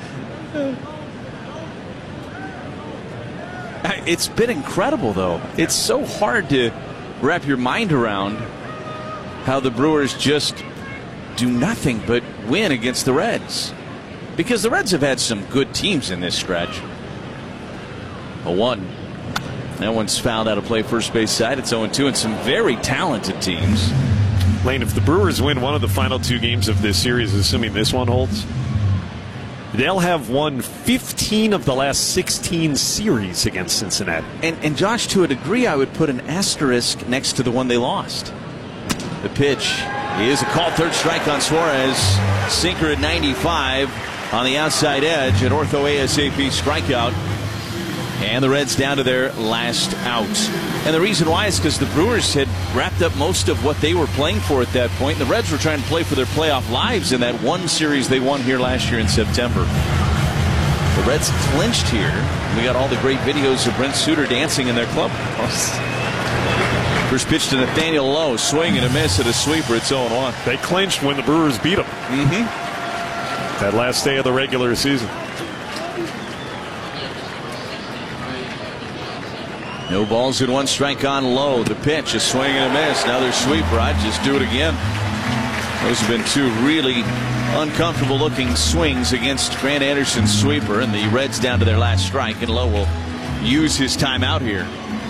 It's been incredible, though. It's so hard to wrap your mind around how the Brewers just do nothing but win against the Reds. Because the Reds have had some good teams in this stretch. 1. That one's fouled out of play first base side. It's 0-2, and some very talented teams. Lane, if the Brewers win one of the final 2 games of this series, assuming this one holds, they'll have won 15 of the last 16 series against Cincinnati. And Josh, to a degree, I would put an asterisk next to the one they lost. The pitch is a called third strike on Suarez. Sinker at 95 on the outside edge. An ortho ASAP strikeout. And the Reds down to their last out. And the reason why is because the Brewers had wrapped up most of what they were playing for at that point. The Reds were trying to play for their playoff lives in that one series they won here last year in September. The Reds clinched here. We got all the great videos of Brent Suter dancing in their clubhouse. First pitch to Nathaniel Lowe. Swing and a miss at a sweeper. It's 0-1. They clinched when the Brewers beat them. That last day of the regular season. No balls in 1 strike on Lowe. The pitch, a swing and a miss. Another sweeper. I'd just do it again. Those have been two really uncomfortable looking swings against Grant Anderson's sweeper, and the Reds down to their last strike, and Lowe will use his timeout here.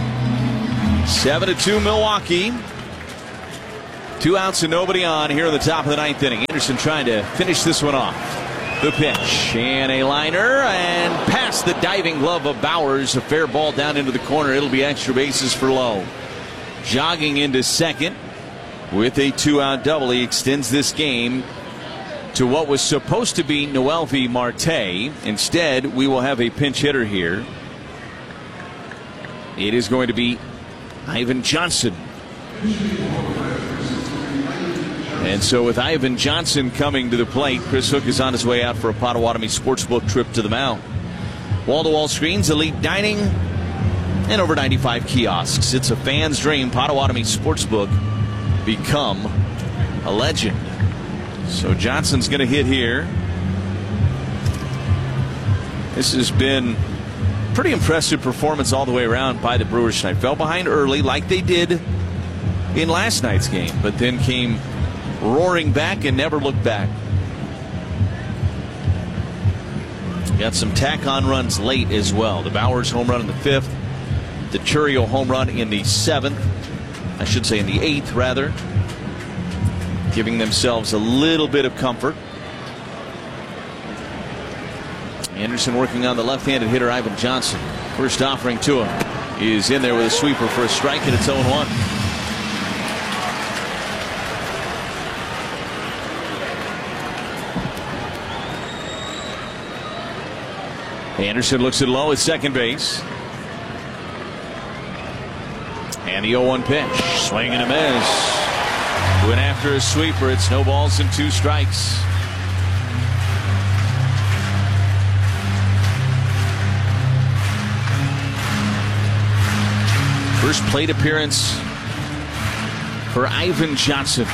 7-2 Milwaukee. 2 outs and nobody on here in the top of the 9th inning. Anderson trying to finish this one off. The pitch and a liner and past the diving glove of Bowers. A fair ball down into the corner. It'll be extra bases for Lowe. Jogging into second with a 2-out double. He extends this game to what was supposed to be Noelvi Marte. Instead, we will have a pinch hitter here. It is going to be Ivan Johnson. And so with Ivan Johnson coming to the plate, Chris Hook is on his way out for a Potawatomi Sportsbook trip to the mound. Wall-to-wall screens, elite dining, and over 95 kiosks. It's a fan's dream. Potawatomi Sportsbook, become a legend. So Johnson's going to hit here. This has been pretty impressive performance all the way around by the Brewers tonight. Fell behind early like they did in last night's game, but then came roaring back and never looked back. Got some tack-on runs late as well. The Bowers home run in the 5th. The Churio home run in the 7th. I should say in the 8th, rather. Giving themselves a little bit of comfort. Anderson working on the left-handed hitter Ivan Johnson. First offering to him is in there with a sweeper for a strike, and it's 0-1. Anderson looks at Lowe at second base. And the 0-1 pitch. Swing and a miss. Went after a sweeper. It's no balls and 2 strikes. First plate appearance for Ivan Johnson.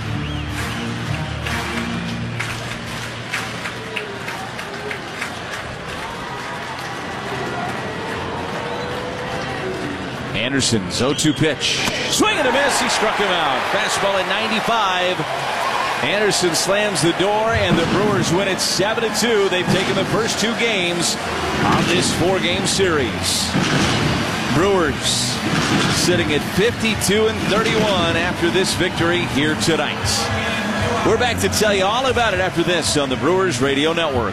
Anderson's 0-2 pitch. Swing and a miss. He struck him out. Fastball at 95. Anderson slams the door, and the Brewers win it 7-2. They've taken the first 2 games of this 4-game series. Brewers sitting at 52-31 after this victory here tonight. We're back to tell you all about it after this on the Brewers Radio Network.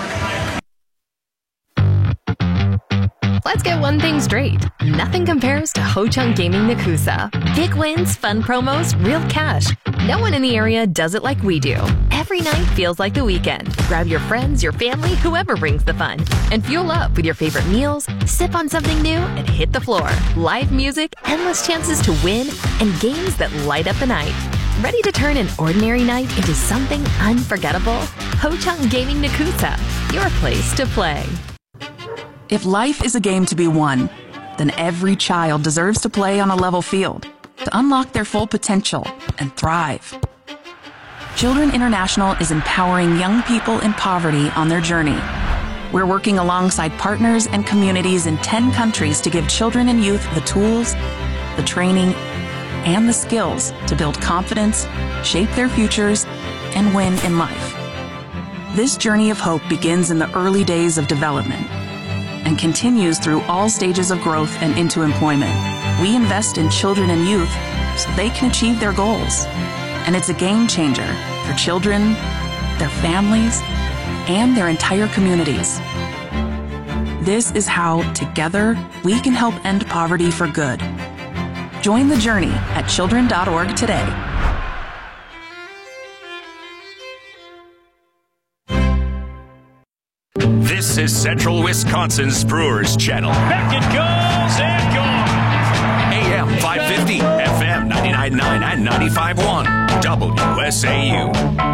Let's get one thing straight. Nothing compares to Ho Chunk Gaming Nakusa. Big wins, fun promos, real cash. No one in the area does it like we do. Every night feels like the weekend. Grab your friends, your family, whoever brings the fun. And fuel up with your favorite meals, sip on something new, and hit the floor. Live music, endless chances to win, and games that light up the night. Ready to turn an ordinary night into something unforgettable? Ho Chunk Gaming Nakusa, your place to play. If life is a game to be won, then every child deserves to play on a level field to unlock their full potential and thrive. Children International is empowering young people in poverty on their journey. We're working alongside partners and communities in 10 countries to give children and youth the tools, the training, and the skills to build confidence, shape their futures, and win in life. This journey of hope begins in the early days of development and continues through all stages of growth and into employment. We invest in children and youth so they can achieve their goals. And it's a game changer for children, their families, and their entire communities. This is how, together, we can help end poverty for good. Join the journey at children.org today. This is Central Wisconsin's Brewers Channel. Back it goes and gone. AM 550, FM 99.9 and 95.1, WSAU.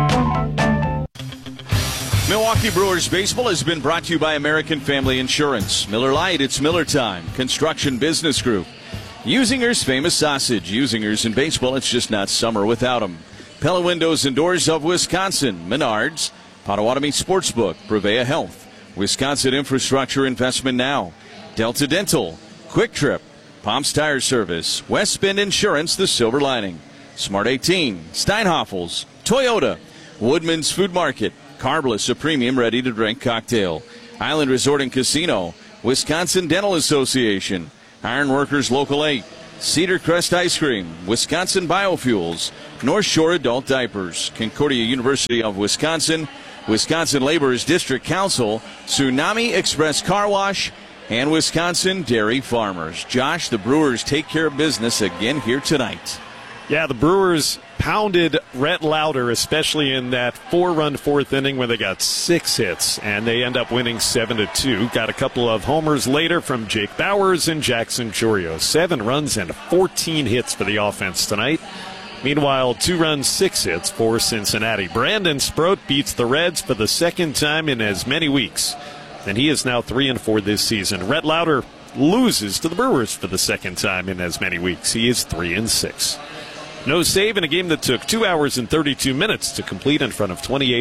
Milwaukee Brewers baseball has been brought to you by American Family Insurance. Miller Lite, it's Miller time. Construction Business Group. Usinger's famous sausage. Usinger's in baseball, it's just not summer without them. Pella Windows and Doors of Wisconsin. Menards. Potawatomi Sportsbook. Prevea Health. Wisconsin Infrastructure Investment Now. Delta Dental. Quick Trip. Palms Tire Service. West Bend Insurance, the silver lining. Smart 18. Steinhoffels. Toyota, Woodman's Food Market, Carbliss, a premium ready-to-drink cocktail, Island Resort and Casino, Wisconsin Dental Association, Ironworkers Local 8, Cedar Crest Ice Cream, Wisconsin Biofuels, North Shore Adult Diapers, Concordia University of Wisconsin, Wisconsin Laborers District Council, Tsunami Express Car Wash, and Wisconsin Dairy Farmers. Josh, the Brewers take care of business again here tonight. Yeah, the Brewers pounded Rhett Lauder, especially in that 4-run fourth inning when they got 6 hits, and they end up winning 7-2. Got a couple of homers later from Jake Bowers and Jackson Chourio. 7 runs and 14 hits for the offense tonight. Meanwhile, 2 runs, 6 hits for Cincinnati. Brandon Sproat beats the Reds for the second time in as many weeks, and he is now 3-4 this season. Rhett Lauder loses to the Brewers for the second time in as many weeks. He is 3-6. No save in a game that took 2 hours and 32 minutes to complete in front of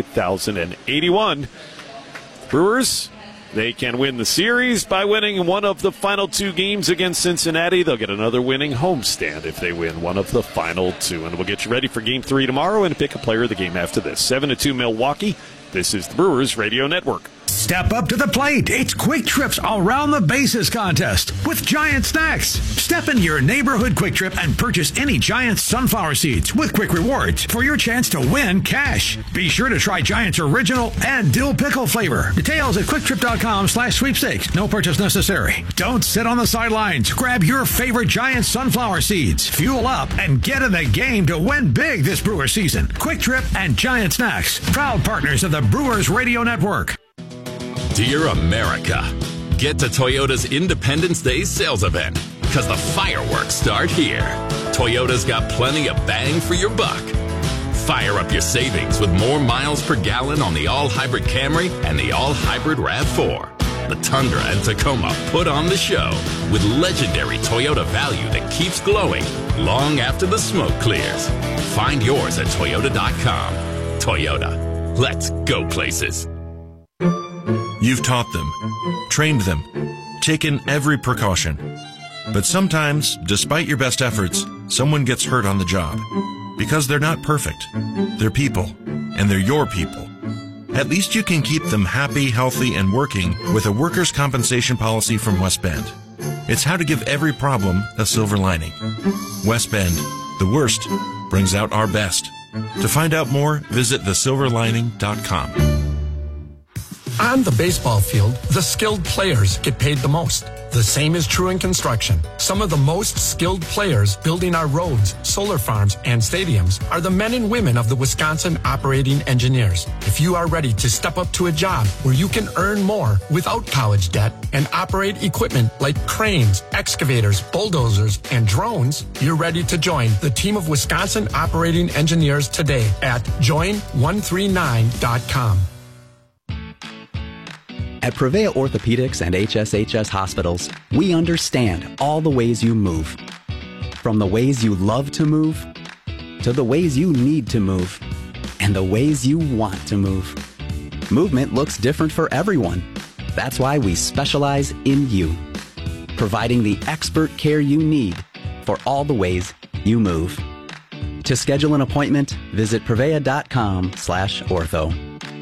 28,081. Brewers, they can win the series by winning one of the final 2 games against Cincinnati. They'll get another winning homestand if they win one of the final 2. And we'll get you ready for Game 3 tomorrow and pick a player of the game after this. 7-2 Milwaukee. This is the Brewers Radio Network. Step up to the plate. It's Quick Trip's Around the Bases contest with Giant Snacks. Step into your neighborhood Quick Trip and purchase any Giant sunflower seeds with Quick Rewards for your chance to win cash. Be sure to try Giant's original and dill pickle flavor. Details at quicktrip.com/sweepstakes. No purchase necessary. Don't sit on the sidelines. Grab your favorite Giant sunflower seeds. Fuel up and get in the game to win big this Brewer season. Quick Trip and Giant Snacks, proud partners of the Brewers Radio Network. Dear America, get to Toyota's Independence Day sales event, because the fireworks start here. Toyota's got plenty of bang for your buck. Fire up your savings with more miles per gallon on the all-hybrid Camry and the all-hybrid RAV4. The Tundra and Tacoma put on the show with legendary Toyota value that keeps glowing long after the smoke clears. Find yours at Toyota.com. Toyota, let's go places. You've taught them, trained them, taken every precaution. But sometimes, despite your best efforts, someone gets hurt on the job. Because they're not perfect. They're people, and they're your people. At least you can keep them happy, healthy, and working with a workers' compensation policy from West Bend. It's how to give every problem a silver lining. West Bend, the worst brings out our best. To find out more, visit thesilverlining.com. On the baseball field, the skilled players get paid the most. The same is true in construction. Some of the most skilled players building our roads, solar farms, and stadiums are the men and women of the Wisconsin Operating Engineers. If you are ready to step up to a job where you can earn more without college debt and operate equipment like cranes, excavators, bulldozers, and drones, you're ready to join the team of Wisconsin Operating Engineers today at join139.com. At Prevea Orthopedics and HSHS Hospitals, we understand all the ways you move. From the ways you love to move, to the ways you need to move, and the ways you want to move. Movement looks different for everyone. That's why we specialize in you, providing the expert care you need for all the ways you move. To schedule an appointment, visit prevea.com/ortho.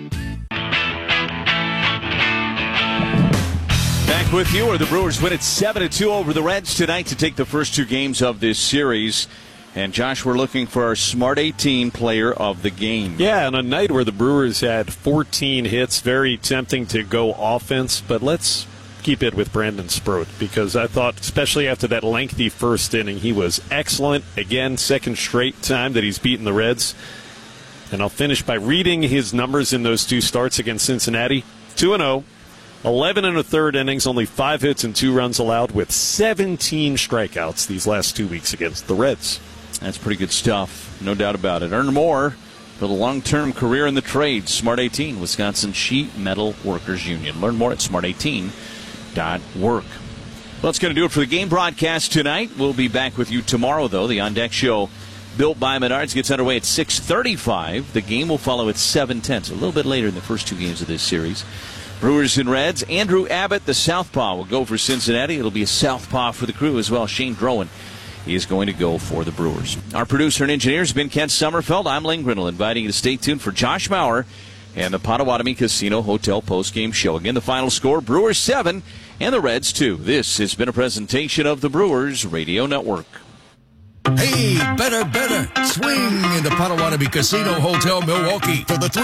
Back with you, or the Brewers win it 7-2 over the Reds tonight to take the first 2 games of this series. And Josh, we're looking for our Smart 18 player of the game. Yeah, on a night where the Brewers had 14 hits, very tempting to go offense, but let's keep it with Brandon Sproat, because I thought, especially after that lengthy first inning, he was excellent. Again, second straight time that he's beaten the Reds. And I'll finish by reading his numbers in those 2 starts against Cincinnati. 2-0. 11 1/3 innings, only 5 hits and 2 runs allowed with 17 strikeouts these last 2 weeks against the Reds. That's pretty good stuff, no doubt about it. Earn more for the long-term career in the trades. Smart 18, Wisconsin Sheet Metal Workers Union. Learn more at smart18.work. Well, that's going to do it for the game broadcast tonight. We'll be back with you tomorrow, though. The On Deck Show, built by Menards, gets underway at 6:35. The game will follow at 7:10, so a little bit later in the first 2 games of this series. Brewers and Reds. Andrew Abbott, the southpaw, will go for Cincinnati. It'll be a southpaw for the Crew as well. Shane Drowan is going to go for the Brewers. Our producer and engineer has been Kent Sommerfeld. I'm Lane Grindle, inviting you to stay tuned for Josh Maurer and the Potawatomi Casino Hotel postgame show. Again, the final score, Brewers 7 and the Reds 2. This has been a presentation of the Brewers Radio Network. Hey, better, swing in the Potawatomi Casino Hotel Milwaukee for the